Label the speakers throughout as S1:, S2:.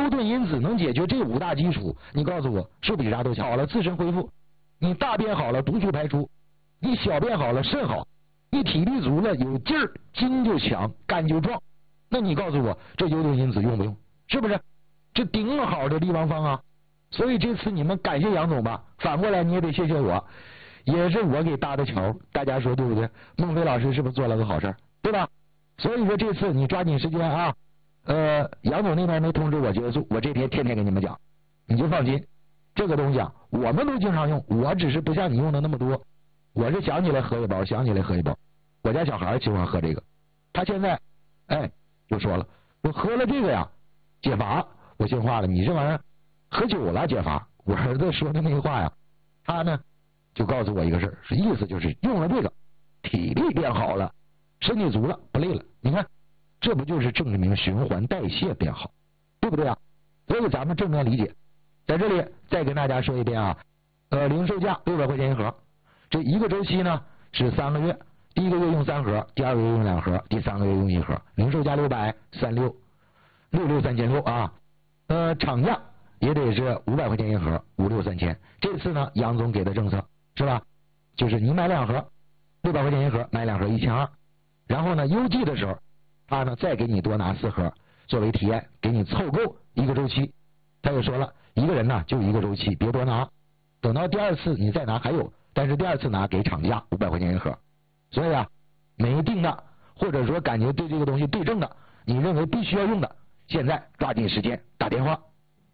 S1: 优盾因子能解决这5大基础，你告诉我是比啥都强？好了，自身恢复，你大便好了，毒素排出，你小便好了，肾好，你体力足了，有劲儿，筋就强，肝就壮。那你告诉我，这优盾因子用不用？是不是？这顶好的地方方啊！所以这次你们感谢杨总吧，反过来你也得谢谢我，也是我给搭的桥，大家说对不对？孟非老师是不是做了个好事，对吧？所以说这次你抓紧时间啊，杨总那边没通知我结束，我这天天天给你们讲，你就放心，这个东西啊，我们都经常用，我只是不像你用的那么多，我是想起来喝一包，想起来喝一包。我家小孩喜欢喝这个，他现在就说了，我喝了这个呀，解乏。我心话了，你这玩意儿喝酒了解乏。我儿子说的那个话呀，他呢就告诉我一个事儿，意思就是用了这个，体力变好了，身体足了，不累了。你看，这不就是证明循环代谢变好，对不对啊？所以咱们正面理解。在这里再跟大家说一遍啊，零售价600块钱一盒，这一个周期呢是3个月，第1个月用3盒，第2个月用2盒，第3个月用1盒，零售价600，366636啊。厂价也得是500块钱一盒，563千。这次呢，杨总给的政策是吧？就是你买2盒，600块钱一盒，买2盒1200。然后呢，邮寄的时候，他呢再给你多拿4盒作为体验，给你凑够一个周期。他也说了，一个人呢就一个周期，别多拿。等到第2次你再拿还有，但是第2次拿给厂家500块钱一盒。所以啊，没定的或者说感觉对这个东西对症的，你认为必须要用的。现在抓紧时间打电话。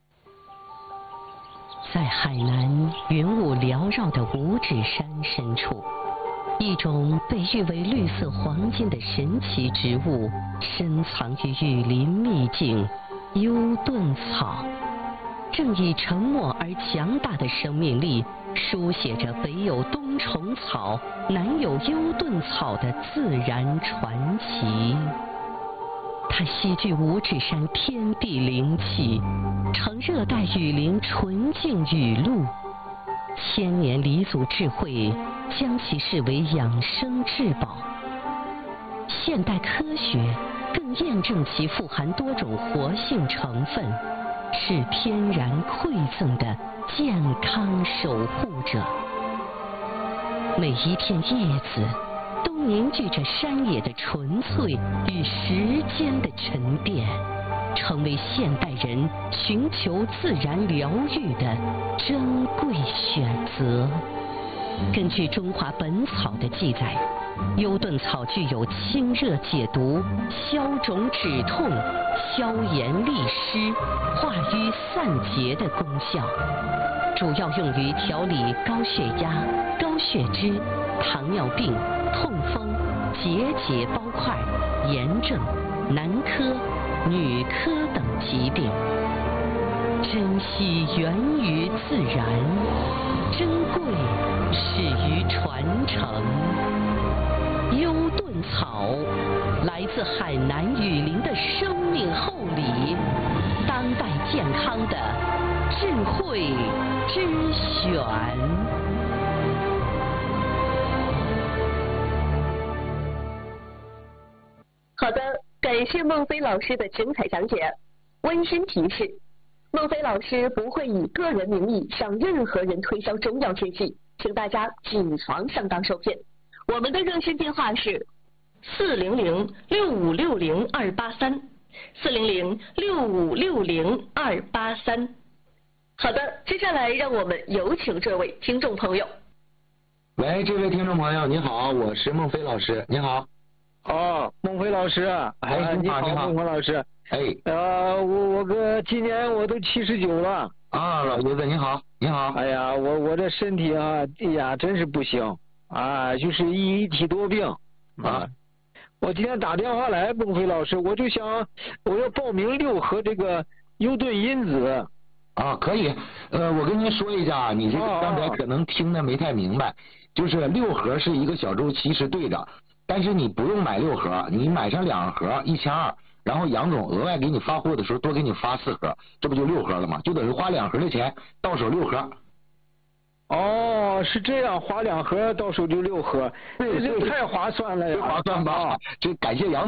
S2: 在海南云雾缭绕的五指山深处，一种被誉为绿色黄金的神奇植物深藏于雨林秘境——优盾草，正以沉默而强大的生命力，书写着北有冬虫草，南有优盾草的自然传奇。它栖居五指山天地灵气，呈热带雨林纯净雨露，千年黎祖智慧将其视为养生至宝。现代科学更验证其富含多种活性成分，是天然馈赠的健康守护者。每一片叶子都凝聚着山野的纯粹与时间的沉淀，成为现代人寻求自然疗愈的珍贵选择。根据《中华本草》的记载，优盾草具有清热解毒、消肿止痛、消炎利湿、化瘀散结的功效，主要用于调理高血压、高血脂、糖尿病、痛风、结包块、炎症、男科、女科等疾病。珍惜源于自然，珍贵始于传承。优盾草来自海南雨林的生命厚礼，当代健康的智慧之选。
S3: 好的，感谢孟非老师的精彩讲解。温馨提示：孟非老师不会以个人名义向任何人推销中药制剂，请大家谨防上当受骗。我们的热线电话是400-6560-283，400-6560-283。好的，接下来让我们有请这位听众朋友。
S1: 喂，这位听众朋友，你好，我是孟非老师，你好。
S4: 哦，孟非老师，
S1: 你好，
S4: 孟非老师，我今年我都79了
S1: 啊，老爷子你好，你好。
S4: 哎呀，我这身体啊，哎呀，真是不行啊，就是一体多病啊。我今天打电话来，孟非老师，我就想我要报名6盒这个优盾因子。
S1: 啊，可以，我跟您说一下，你这个刚才可能听得没太明白，就是6盒是一个小周期是对的。但是你不用买6盒，你买上2盒1200，然后杨总额外给你发货的时候多给你发4盒，这不就6盒了吗？就等于花2盒的钱到手6盒。
S4: 哦，是这样，花2盒到手就6盒，这太划算了呀！
S1: 划算吧？这感谢杨总。